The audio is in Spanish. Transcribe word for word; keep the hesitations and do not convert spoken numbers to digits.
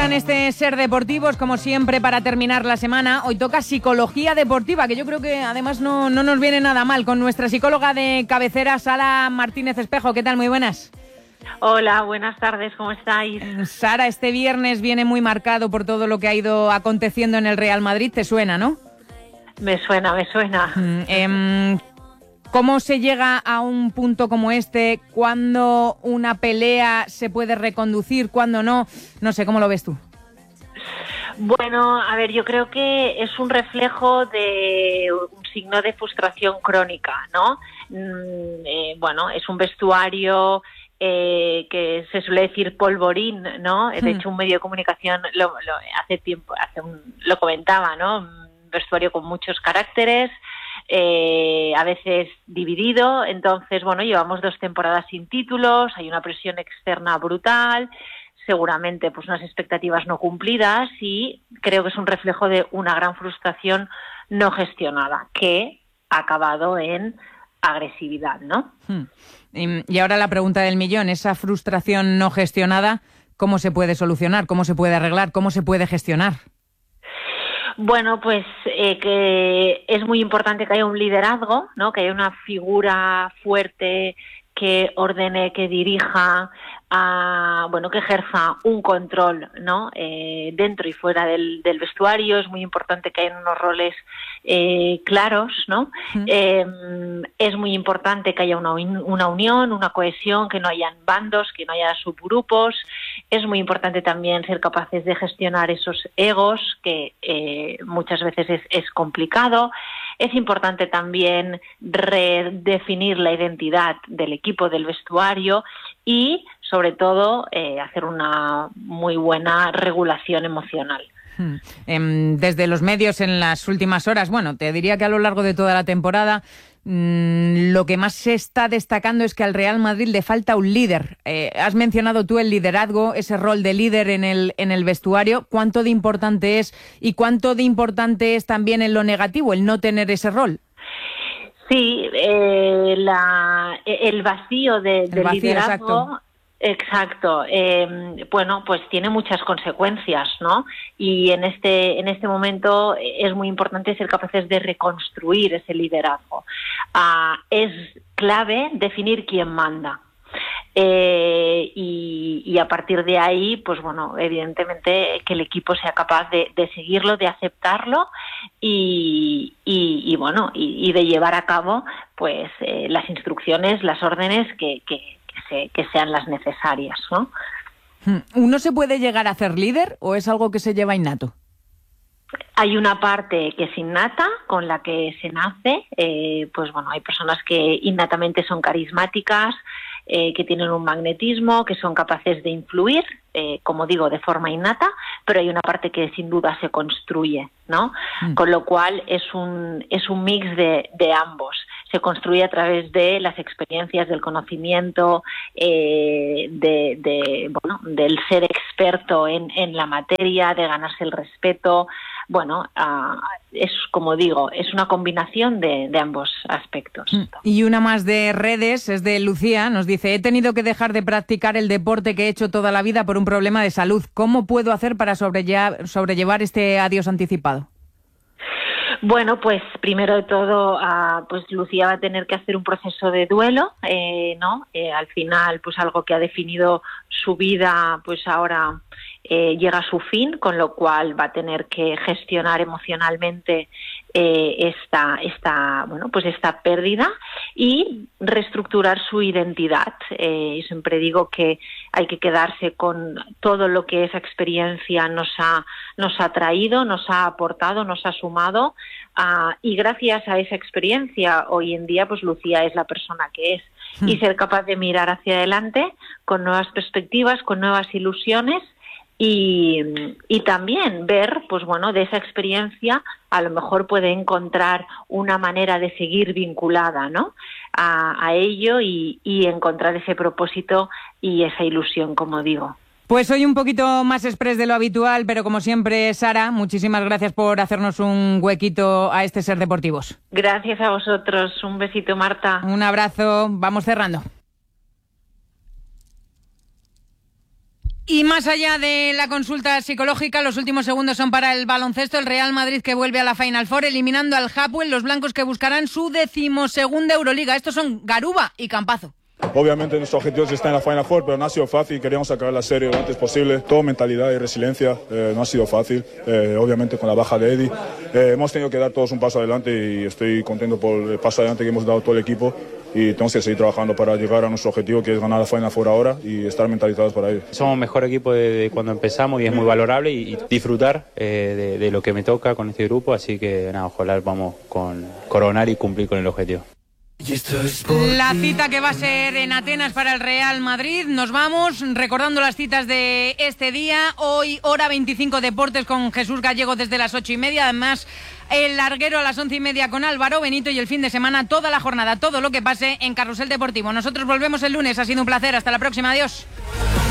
vuelta en este Ser Deportivos, como siempre, para terminar la semana. Hoy toca psicología deportiva, que yo creo que además no, no nos viene nada mal, con nuestra psicóloga de cabecera, Sara Martínez Espejo. ¿Qué tal? Muy buenas. Hola, buenas tardes, ¿cómo estáis? Sara, este viernes viene muy marcado por todo lo que ha ido aconteciendo en el Real Madrid. ¿Te suena, no? Me suena, me suena. Mm, eh, ¿Cómo se llega a un punto como este? ¿Cuándo una pelea se puede reconducir? ¿Cuándo no? No sé, ¿cómo lo ves tú? Bueno, a ver, yo creo que es un reflejo de un signo de frustración crónica, ¿no? Mm, eh, bueno, es un vestuario eh, que se suele decir polvorín, ¿no? De hecho, un medio de comunicación lo, lo, hace tiempo hace un, lo comentaba, ¿no? Un vestuario con muchos caracteres, Eh, a veces dividido. Entonces, bueno, llevamos dos temporadas sin títulos, hay una presión externa brutal, seguramente pues unas expectativas no cumplidas, y creo que es un reflejo de una gran frustración no gestionada que ha acabado en agresividad, ¿no? Hmm. Y ahora la pregunta del millón, esa frustración no gestionada, ¿cómo se puede solucionar? ¿Cómo se puede arreglar? ¿Cómo se puede gestionar? Bueno, pues eh, que es muy importante que haya un liderazgo, ¿no? Que haya una figura fuerte que ordene, que dirija, a, bueno, que ejerza un control, ¿no? Eh, dentro y fuera del, del vestuario. Es muy importante que haya unos roles eh, claros, ¿no? Uh-huh. Eh, es muy importante que haya una, una unión, una cohesión, que no hayan bandos, que no haya subgrupos. Es muy importante también ser capaces de gestionar esos egos, que eh, muchas veces es, es complicado. Es importante también redefinir la identidad del equipo, del vestuario, y sobre todo eh, hacer una muy buena regulación emocional. Hmm. Eh, desde los medios en las últimas horas, bueno, te diría que a lo largo de toda la temporada, mmm, lo que más se está destacando es que al Real Madrid le falta un líder. Eh, has mencionado tú el liderazgo, ese rol de líder en el, en el vestuario. ¿Cuánto de importante es y cuánto de importante es también en lo negativo el no tener ese rol? Sí, eh, la, el vacío de, del vacío, liderazgo... Exacto. Exacto. Eh, bueno, pues tiene muchas consecuencias, ¿no? Y en este en este momento es muy importante ser capaces de reconstruir ese liderazgo. Uh, es clave definir quién manda. Eh, y, y a partir de ahí, pues bueno, evidentemente que el equipo sea capaz de, de seguirlo, de aceptarlo y, y, y bueno, y, y de llevar a cabo pues eh, las instrucciones, las órdenes que, que Que, se, que sean las necesarias, ¿no? ¿Uno se puede llegar a ser líder o es algo que se lleva innato? Hay una parte que es innata, con la que se nace. Eh, pues bueno, hay personas que innatamente son carismáticas, eh, que tienen un magnetismo, que son capaces de influir, eh, como digo, de forma innata, pero hay una parte que sin duda se construye, ¿no? Mm. Con lo cual es un, es un mix de, de ambos. Se construye a través de las experiencias, del conocimiento, eh, de, de, bueno, del ser experto en, en la materia, de ganarse el respeto. Bueno, uh, es como digo, es una combinación de, de ambos aspectos. Y una más de redes, es de Lucía, nos dice: he tenido que dejar de practicar el deporte que he hecho toda la vida por un problema de salud. ¿Cómo puedo hacer para sobrellevar, sobrellevar este adiós anticipado? Bueno, pues primero de todo, uh, pues Lucía va a tener que hacer un proceso de duelo, eh, ¿no? Eh, al final, pues algo que ha definido su vida, pues ahora eh, llega a su fin, con lo cual va a tener que gestionar emocionalmente eh, esta, esta, bueno, pues esta pérdida y reestructurar su identidad. Eh, siempre digo que hay que quedarse con todo lo que esa experiencia nos ha, nos ha traído, nos ha aportado, nos ha sumado. Uh, y gracias a esa experiencia hoy en día pues Lucía es la persona que es, mm. y ser capaz de mirar hacia adelante con nuevas perspectivas, con nuevas ilusiones y, y también ver pues bueno de esa experiencia a lo mejor puede encontrar una manera de seguir vinculada, ¿no? a, a ello y, y encontrar ese propósito y esa ilusión, como digo. Pues hoy un poquito más express de lo habitual, pero como siempre, Sara, muchísimas gracias por hacernos un huequito a este Ser Deportivos. Gracias a vosotros. Un besito, Marta. Un abrazo. Vamos cerrando. Y más allá de la consulta psicológica, los últimos segundos son para el baloncesto. El Real Madrid que vuelve a la Final Four, eliminando al Hapoel, los blancos que buscarán su decimosegunda Euroliga. Estos son Garuba y Campazo. Obviamente nuestro objetivo es estar en la Final Four, pero no ha sido fácil. Queríamos acabar la serie lo antes posible. Todo mentalidad y resiliencia. Eh, no ha sido fácil. Eh, obviamente con la baja de Eddie. Eh, hemos tenido que dar todos un paso adelante y estoy contento por el paso adelante que hemos dado todo el equipo. Y tenemos que seguir trabajando para llegar a nuestro objetivo, que es ganar la Final Four ahora y estar mentalizados para ello. Somos mejor equipo de, de cuando empezamos y es muy valorable y, y disfrutar eh, de, de lo que me toca con este grupo. Así que nada, ojalá vamos con coronar y cumplir con el objetivo. La cita que va a ser en Atenas para el Real Madrid. Nos vamos recordando las citas de este día. Hoy, hora veinticinco, Deportes con Jesús Gallego desde las ocho y media. Además, el larguero a las once y media con Álvaro Benito. Y el fin de semana, toda la jornada, todo lo que pase en Carrusel Deportivo. Nosotros volvemos el lunes. Ha sido un placer. Hasta la próxima. Adiós.